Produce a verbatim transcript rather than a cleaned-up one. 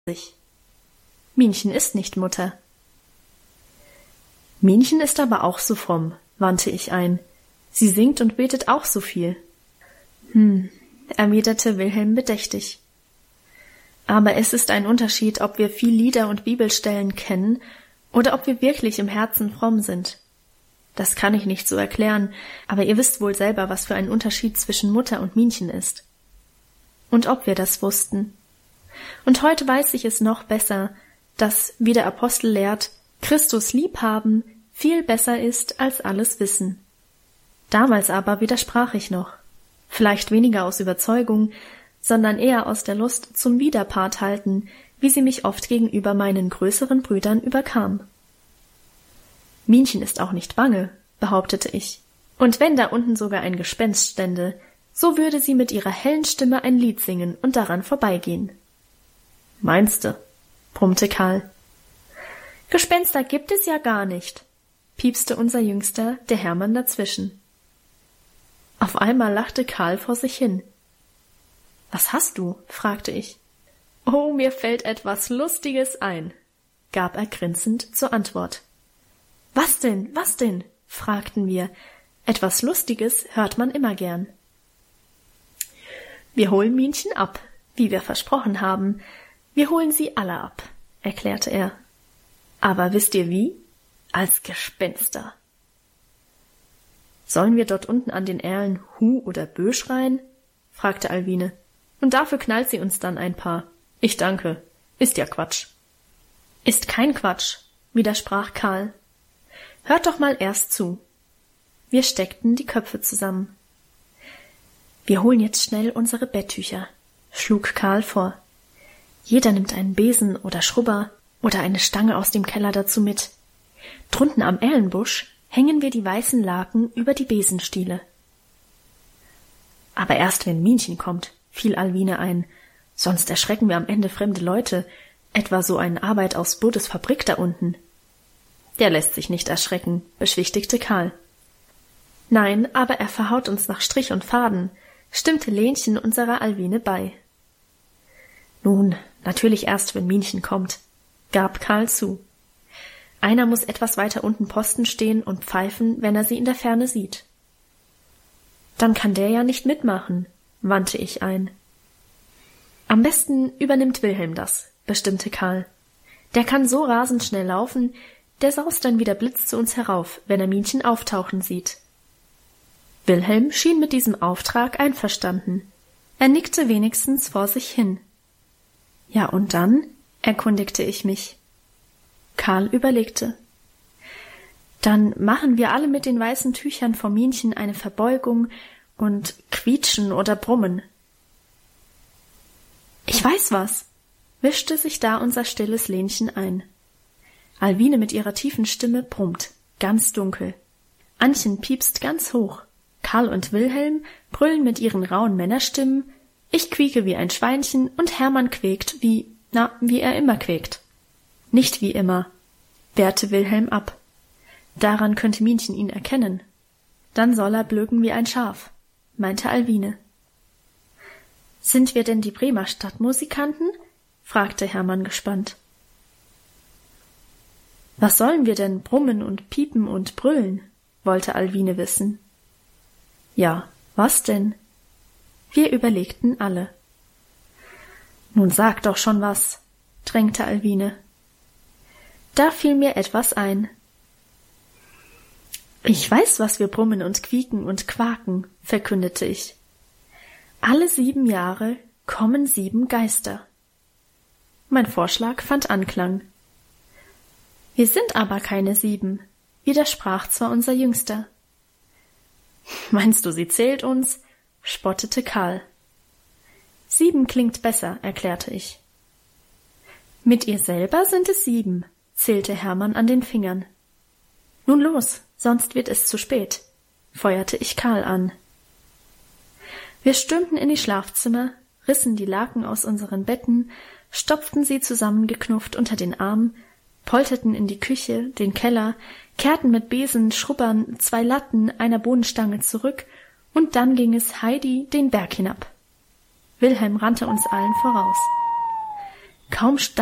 sich. Minchen ist nicht Mutter. Minchen ist aber auch so fromm, wandte ich ein. Sie singt und betet auch so viel. Hm, erwiderte Wilhelm bedächtig. Aber es ist ein Unterschied, ob wir viel Lieder und Bibelstellen kennen oder ob wir wirklich im Herzen fromm sind. Das kann ich nicht so erklären, aber ihr wisst wohl selber, was für ein Unterschied zwischen Mutter und Minchen ist. Und ob wir das wussten. Und heute weiß ich es noch besser, dass, wie der Apostel lehrt, Christus liebhaben viel besser ist als alles Wissen. Damals aber widersprach ich noch, vielleicht weniger aus Überzeugung, sondern eher aus der Lust zum Widerpart halten, wie sie mich oft gegenüber meinen größeren Brüdern überkam. Minchen ist auch nicht bange, behauptete ich, und wenn da unten sogar ein Gespenst stände, so würde sie mit ihrer hellen Stimme ein Lied singen und daran vorbeigehen. Meinste, brummte Karl. Gespenster gibt es ja gar nicht, piepste unser Jüngster, der Hermann, dazwischen. Auf einmal lachte Karl vor sich hin. Was hast du? Fragte ich. Oh, mir fällt etwas Lustiges ein, gab er grinsend zur Antwort. Was denn, was denn? Fragten wir. Etwas Lustiges hört man immer gern. Wir holen Minchen ab, wie wir versprochen haben. Wir holen sie alle ab, erklärte er. Aber wisst ihr wie? Als Gespenster. Sollen wir dort unten an den Erlen Hu oder Bö schreien? Fragte Alwine. Und dafür knallt sie uns dann ein paar. Ich danke. Ist ja Quatsch. Ist kein Quatsch, widersprach Karl. Hört doch mal erst zu. Wir steckten die Köpfe zusammen. Wir holen jetzt schnell unsere Betttücher, schlug Karl vor. Jeder nimmt einen Besen oder Schrubber oder eine Stange aus dem Keller dazu mit. Drunten am Erlenbusch hängen wir die weißen Laken über die Besenstiele. Aber erst wenn Minchen kommt, fiel Alwine ein, sonst erschrecken wir am Ende fremde Leute, etwa so ein Arbeit aus Buddes Fabrik da unten. Der lässt sich nicht erschrecken, beschwichtigte Karl. Nein, aber er verhaut uns nach Strich und Faden, stimmte Lenchen unserer Alwine bei. Nun, natürlich erst, wenn Minchen kommt, gab Karl zu. Einer muss etwas weiter unten Posten stehen und pfeifen, wenn er sie in der Ferne sieht. Dann kann der ja nicht mitmachen, wandte ich ein. Am besten übernimmt Wilhelm das, bestimmte Karl. Der kann so rasend schnell laufen, der saust dann wie der Blitz zu uns herauf, wenn er Minchen auftauchen sieht. Wilhelm schien mit diesem Auftrag einverstanden. Er nickte wenigstens vor sich hin. Ja, und dann? Erkundigte ich mich. Karl überlegte. Dann machen wir alle mit den weißen Tüchern vor Minchen eine Verbeugung und quietschen oder brummen. Ich weiß was, mischte sich da unser stilles Lenchen ein. Alwine mit ihrer tiefen Stimme brummt, ganz dunkel. Annchen piepst ganz hoch. Karl und Wilhelm brüllen mit ihren rauen Männerstimmen, ich quieke wie ein Schweinchen und Hermann quäkt wie, na, wie er immer quäkt. Nicht wie immer, wehrte Wilhelm ab. Daran könnte Minchen ihn erkennen. Dann soll er blöken wie ein Schaf, meinte Alwine. Sind wir denn die Bremer Stadtmusikanten? Fragte Hermann gespannt. Was sollen wir denn brummen und piepen und brüllen? Wollte Alwine wissen. Ja, was denn? Wir überlegten alle. Nun sag doch schon was, drängte Alwine. Da fiel mir etwas ein. Ich weiß, was wir brummen und quieken und quaken, verkündete ich. Alle sieben Jahre kommen sieben Geister. Mein Vorschlag fand Anklang. Wir sind aber keine sieben, widersprach zwar unser Jüngster. Meinst du, sie zählt uns? Spottete Karl. Sieben klingt besser, erklärte ich. Mit ihr selber sind es sieben, zählte Hermann an den Fingern. Nun los, sonst wird es zu spät, feuerte ich Karl an. Wir stürmten in die Schlafzimmer, rissen die Laken aus unseren Betten, stopften sie zusammengeknufft unter den Arm, polterten in die Küche, den Keller, kehrten mit Besen, Schrubbern, zwei Latten, einer Bohnenstange zurück, und dann ging es Heidi den Berg hinab. Wilhelm rannte uns allen voraus. Kaum